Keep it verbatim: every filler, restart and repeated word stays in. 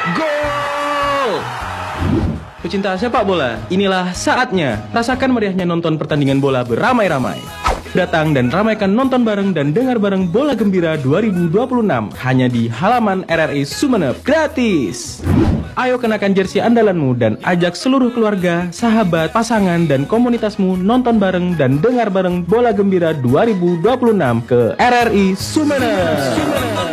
Gol! Pecinta sepak bola, inilah saatnya. Rasakan meriahnya nonton pertandingan bola beramai-ramai. Datang dan ramaikan nonton bareng dan dengar bareng Bola Gembira dua ribu dua puluh enam hanya di halaman R R I Sumeneb, gratis. Ayo kenakan jersey andalanmu dan ajak seluruh keluarga, sahabat, pasangan, dan komunitasmu nonton bareng dan dengar bareng Bola Gembira dua ribu dua puluh enam ke R R I Sumeneb. Sumeneb.